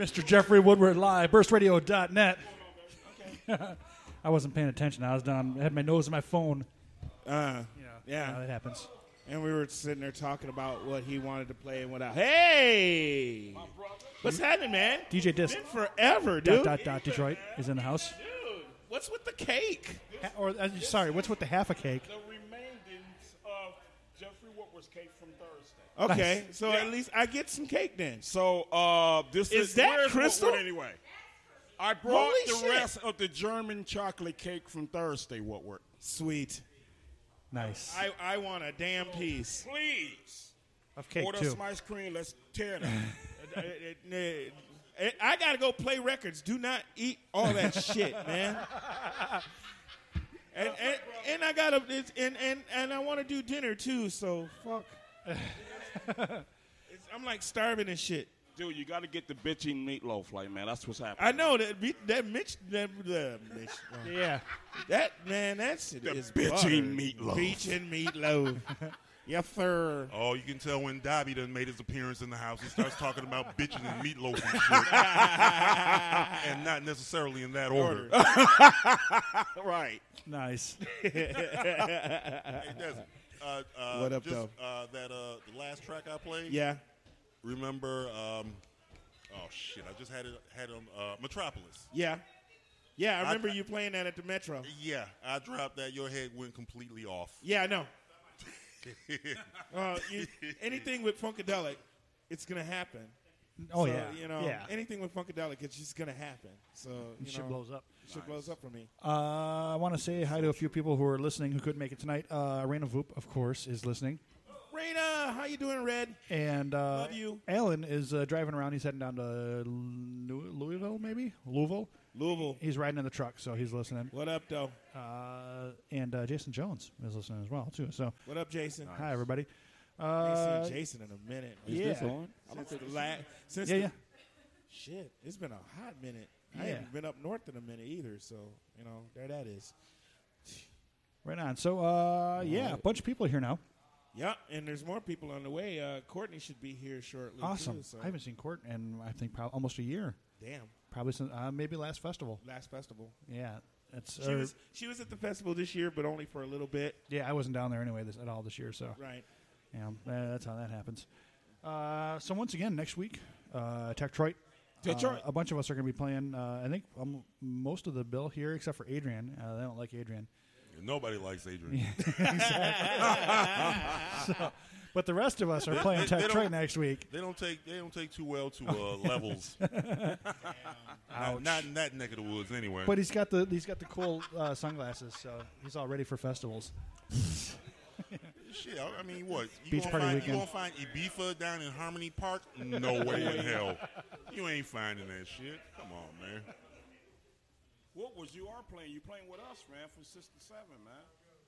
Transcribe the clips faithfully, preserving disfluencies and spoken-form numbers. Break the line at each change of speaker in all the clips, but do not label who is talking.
Mister Jeffrey Woodward live, burst radio dot net. Okay. I wasn't paying attention. I was done. I had my nose in my phone.
Uh,
You know,
yeah.
you know, that happens.
And we were sitting there talking about what he wanted to play and what I. Hey! What's happening, man?
D J Disc.
Been forever,
Dot,
dude.
dot, dot, Detroit is in the house.
Dude, what's with the cake?
Ha- or uh, sorry, what's with the half a cake?
The remaindings of Jeffrey Woodward's cake from Thursday.
Okay,
Nice.
so
Yeah.
at least I get some cake then.
So uh, this
Is
is,
that
where's
Crystal?
Woodward anyway? I brought
Holy
the
shit.
rest of the German chocolate cake from Thursday, Woodward.
Sweet.
Nice.
I, I want a damn piece.
Please
Of cake,
order
too.
some ice cream. Let's tear it up.
Uh, uh, uh, I gotta go play records. Do not eat all that shit, man. And and, and I gotta it's, and and and I want to do dinner too. So fuck. It's, I'm like starving and shit.
Dude, you got to get the bitchy meatloaf, like, man. That's what's happening.
I know that be- that Mitch that the Mitch uh,
Yeah.
that man that's it
The
is
bitchy
butter.
meatloaf.
Bitchin' meatloaf. Yes, sir.
Oh, you can tell when Dobby done made his appearance in the house. He starts talking about bitching and meatloaf and shit. And not necessarily in that order.
Right.
Nice.
Hey, Desmond, uh, uh,
What up,
just,
though?
Uh, that uh, the last track I played.
Yeah.
Remember? Um, oh shit! I just had it had it on uh, Metropolis.
Yeah. Yeah, I
I-
remember you playing that at the Metro.
Yeah, I dropped that. Your head went completely off.
Yeah, I know. Uh, you, anything with Funkadelic, it's gonna happen.
Oh,
So,
yeah.
You know,
yeah.
anything with Funkadelic, it's just gonna happen. So you
Shit
know,
blows up.
Shit blows up for me.
Uh, I want to say hi to a few people who are listening who couldn't make it tonight. Uh, Raina Voop, of course, is listening.
Raina, how you doing, Red?
And uh,
Love you.
Alan is uh, driving around. He's heading down to Lou- Louisville, maybe? Louisville?
Louisville.
He's riding in the truck, so he's listening.
What up, though?
Uh, and uh, Jason Jones is listening as well, too. So,
What up, Jason?
hi, everybody.
I
Uh,
ain't seen Jason in a minute.
Is yeah. this
on? Since the la- since
yeah,
the-
yeah.
Shit, it's been a hot minute. I
Yeah.
haven't been up north in a minute either. So you know, there that is.
Right on. So, uh, yeah, a bunch of people here now.
Yeah, and there's more people on the way. Uh, Courtney should be here shortly.
Awesome.
Too, so.
I haven't seen Court in, I think, prob- almost a year.
Damn.
Probably since, uh, maybe last festival.
Last festival.
Yeah. It's,
She
uh,
was she was at the festival this year, but only for a little bit.
yeah, I wasn't down there anyway this, at all this year, so.
Right.
Yeah, uh, that's how that happens. Uh, so once again, next week, uh, Techtroit.
Detroit.
Uh, a bunch of us are going to be playing. Uh, I think um, most of the bill here, except for Adrian. Uh, they don't like Adrian.
Nobody likes Adrian.
So, but the rest of us are playing
They- they
Techtroit
don't-
next week.
They don't take they don't take too well to uh, levels. not, not in that neck of the woods, anyway.
But he's got the he's got the cool uh, sunglasses, so he's all ready for festivals.
Shit, I I mean, what? You
Beach
gonna
party
find,
weekend.
You gonna find Ibiza down in Harmony Park? No way in hell. You ain't finding that shit. Come on, man.
What was you are playing? You playing with us, man, for sixty-seven, man.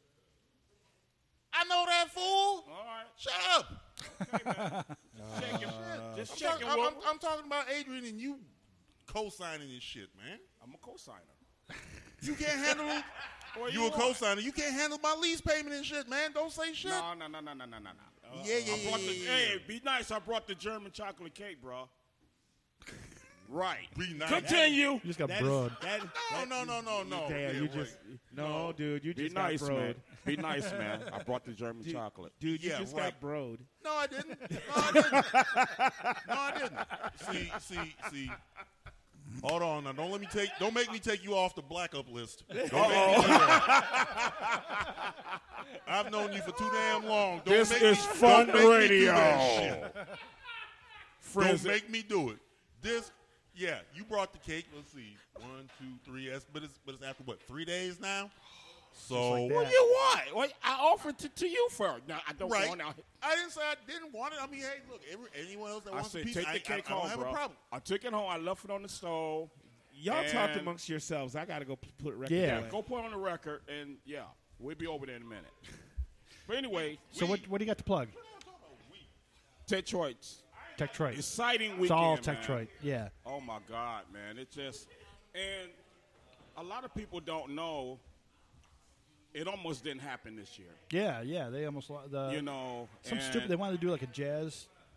I know that fool.
All right.
Shut up.
Checking. Just
I'm,
checking.
talking, I'm,
what-
I'm, I'm talking about Adrian and you co-signing this shit, man.
I'm a co-signer.
You can't handle it.
What
You a
want?
co-signer. You can't handle my lease payment and shit, man. Don't say shit.
No, no, no, no, no, no, no, no. Uh,
Yeah, yeah,
I brought
yeah,
the,
yeah,
Hey,
yeah.
be nice. I brought the German chocolate cake, bro. Right.
Be nice.
Continue.
You just got
That is-
broad.
that-
No,
that-
no, no, no, no.
Damn,
Yeah,
you
wait.
just no, dude. You
Be
just
nice,
got broed.
man. Be nice, man. I brought the German
Dude,
chocolate.
Dude, you
Yeah,
just
right.
got broed.
No, I didn't. No, I didn't. No, I didn't. See, see, see. Hold on now. Don't let me take. Don't make me take you off the black up list. Don't make me do that. I've known you for too damn long. Don't
This
make
is
me,
fun
don't make me do
radio.
that shit.
Friends,
Don't make me do it. This, yeah, you brought the cake. Let's see, one, two, three. That's, but it's but it's after what? Three days now. So
like that.
what do you want? What I offered to, to you first. Now I don't
right.
want. Now,
I didn't say I didn't want it. I mean, hey, look, every, anyone else that
I
wants
said
a piece,
take
I,
the cake
I, I
home,
don't have
bro.
a problem.
I took it home. I left it on the stove.
Y'all talk
And-
amongst yourselves. I gotta go p- put a record.
Yeah.
away.
Go put it on the record, and yeah, we'll be over there in a minute. But anyway,
So what what do you got to plug?
Detroit's
Techtroit.
exciting weekend.
It's all
man.
Techtroit. Yeah.
Oh my God, man! It just and a lot of people don't know. It almost didn't happen this year.
Yeah, yeah. They almost lo- the
you know,
some
and
stupid. They wanted to do like a jazz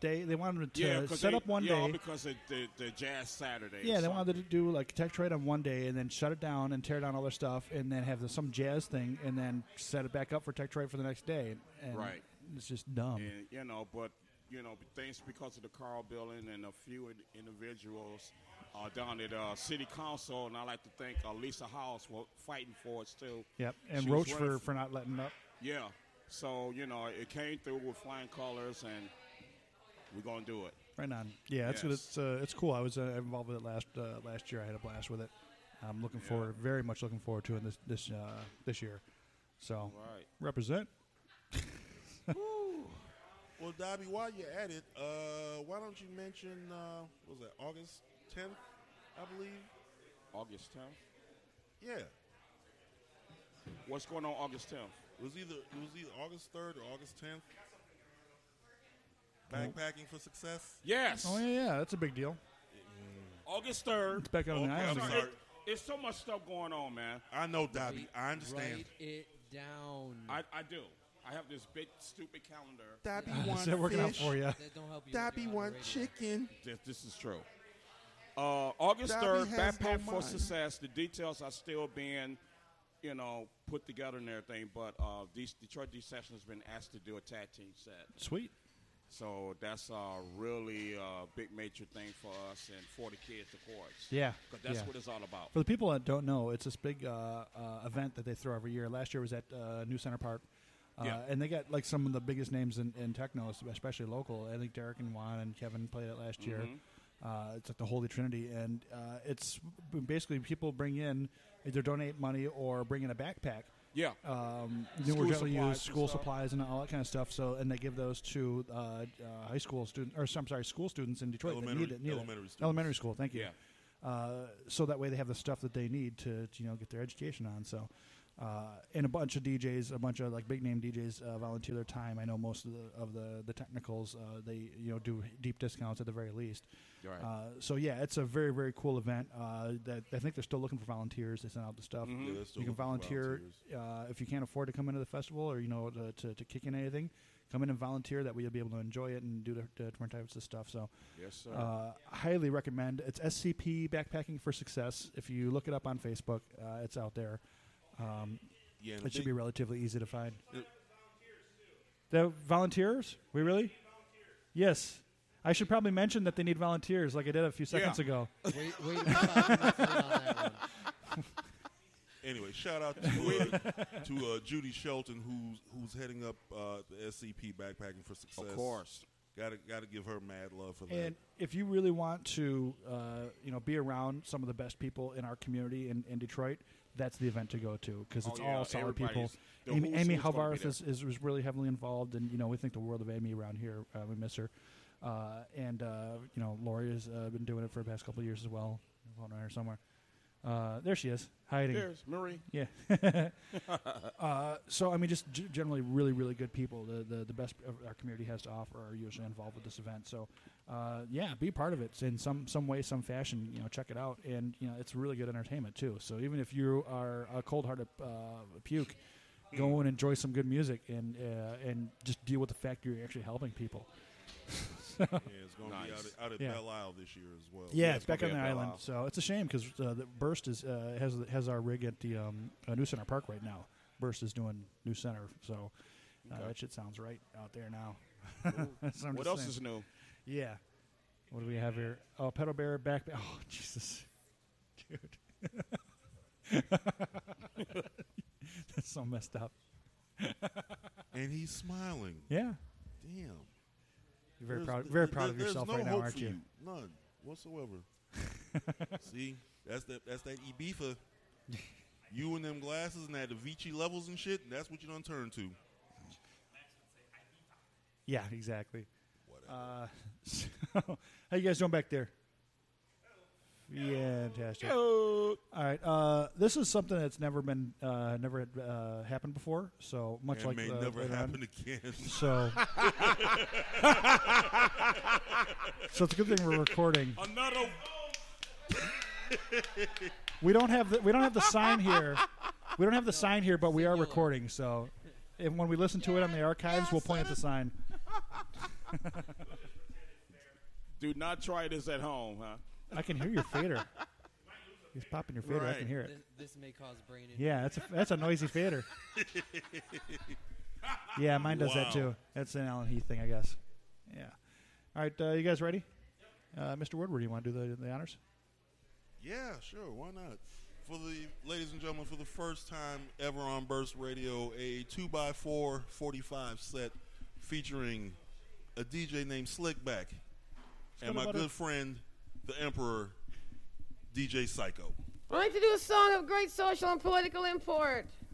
day. They wanted to
Yeah, 'cause
set
they-
up one
yeah,
day.
because of the, the Jazz Saturday.
Yeah,
or
they
something.
wanted to do like Tech Trade on one day and then shut it down and tear down all their stuff and then have the, some jazz thing and then set it back up for Tech Trade for the next day. And
Right.
It's just dumb.
And, you know, but, you know, things because of the Carl Building and a few ind- individuals uh, down at uh, City Council, and I like to thank uh, Lisa House for fighting for us, too.
Yep. And
She
Roach
was
for,
running
for not letting up.
Yeah. So, you know, it came through with flying colors, and we're going to do it.
Right on. Yeah, it's
Yes.
it's uh, it's cool. I was uh, involved with it last uh, last year. I had a blast with it. I'm looking
Yeah.
forward, very much looking forward to it this this uh, this year. So
Right.
represent.
Well, Dobby, while you're at it, uh, why don't you mention, uh, what was that, August tenth, I believe?
August tenth.
Yeah.
What's going on August tenth?
It was either it was either August third or August tenth. Backpacking for success.
Yes.
Oh yeah, yeah, that's a big deal.
August third.
It's back out on the
Okay,
island.
I'm
again.
sorry.
It's so much stuff going on, man.
I know, Dobby. I understand.
Write it down.
I, I do. I have this big, stupid calendar.
Dobby
Is that working out for you?
That don't help you.
Dobby
on the
want
radio.
chicken.
This, this is true. Uh, August
Dobby
third,
has no
Backpack for
mind.
Success. The details are still being, you know, put together and everything. But uh, these Detroit D Session has been asked to do a tag team set.
Sweet.
So that's a really uh, big major thing for us and for the kids, of course.
Yeah.
Because that's
yeah.
what it's all about.
For the people that don't know, it's this big uh, uh, event that they throw every year. Last year was at uh, New Center Park. Uh,
Yeah.
And they got like some of the biggest names in, in techno, especially local. I think Derek and Juan and Kevin played it last year.
Mhm.
Uh, it's like the Holy Trinity. And uh, it's basically people bring in, either donate money or bring in a backpack.
Yeah.
Um,
School
we're generally
supplies
use
and
school
stuff.
supplies and all that kind of stuff. So, and they give those to uh, uh, high school students, or I'm sorry, school students in Detroit that
Elementary-
need it. Need it.
elementary students.
Elementary school. Thank you.
Yeah.
Uh, so that way they have the stuff that they need to, to you know get their education on. So, uh, and a bunch of D Js, a bunch of like big name D Js uh, volunteer their time. I know most of the of the the technicals uh, they you know do deep discounts at the very least.
Right.
Uh, so yeah, it's a very very cool event. Uh, that I think they're still looking for volunteers. They send out the stuff.
Mhm.
Yeah, they're still
You can
looking for
volunteer
volunteers.
uh, if you can't afford to come into the festival or you know to, to, to kick in anything. Come in and volunteer. That way you'll be able to enjoy it and do the, the different types of stuff. So,
yes, sir.
uh, highly recommend. It's S C P Backpacking for Success. If you look it up on Facebook, uh, it's out there. Um,
Yeah, and
it should
they-
be relatively easy to find.
It-
The volunteers? We really? Yes. I should probably mention that they need volunteers, like I did a few seconds
Yeah.
ago.
Wait, wait five minutes in on that one.
Anyway, shout out to uh, to uh, Judy Shelton, who's who's heading up uh, the S C P Backpacking for Success.
of course.
Got to got to give her mad love for that.
And if you really want to, uh, you know, be around some of the best people in our community in, in Detroit, that's the event to go to because
Oh,
it's
yeah,
all solid people.
everybody's- the
Amy,
who's
Amy
who's gonna be
Halvarth is, is, is really heavily involved, and you know we think the world of Amy around here. Uh, we miss her, uh, and uh, you know Lori has uh, been doing it for the past couple of years as well. Hold on her somewhere. Uh, there she is, hiding.
There's Marie.
Yeah. uh, so I mean, just g- generally really, really good people. The, the the best of our community has to offer are usually involved with this event. So, uh, yeah, be part of it in some some way, some fashion. You know, check it out, and you know, it's really good entertainment too. So even if you are a cold-hearted uh, puke, go and enjoy some good music, and uh, and just deal with the fact you're actually helping people.
yeah, it's going to be
Nice.
out at, out at
Yeah.
Belle Isle this year as well.
Yeah,
Yeah,
it's
it's
back on
gonna
the
be at Belle
island,
Isle.
so it's a shame because uh, the Burst is uh, has has our rig at the um, uh, New Center Park right now. Burst is doing New Center, so uh,
Okay.
that shit sounds right out there now. That's what I'm
What
just
else
saying.
is new?
Yeah. What do we have here? Oh, pedal bear back. Oh, Jesus, dude, that's so messed up.
And he's smiling.
Yeah,
Damn.
you're very
There's-
proud,
th-
very
th-
proud of
there's
yourself
no
right now,
hope
aren't
for
you?
None whatsoever. See, that's that. That's that Ibiza. You and them glasses and that Avicii levels and shit. That's what you done turn to.
Yeah, exactly.
Whatever.
Uh, so, how you guys doing back there? Fantastic. All right, uh, this is something that's never been, uh, never had, uh, happened before. So much
and
like
may
uh,
never
later on.
happen again.
So, so it's a good thing we're recording.
Another.
We don't have the we don't have the sign here. We don't have the sign here, but we are recording. So, and when we listen to it on the archives, we'll point at the sign.
Do not try this at home, huh?
I can hear your fader. He's popping your fader. I
Right.
can hear it.
This, this may cause brain injury.
Yeah, that's a that's a noisy fader. Yeah, mine does that
Wow.
too. That's an Alan Heath thing, I guess. Yeah. All right, uh, you guys ready? Uh, Mister Woodward, you want to do the, the honors?
Yeah, sure. Why not? For the ladies and gentlemen, for the first time ever on Burst Radio, a two by four forty-five set featuring a D J named Slickback and my
butter.
good friend, the Emperor, D J Psycho.
I'd like to do a song of great social and political import.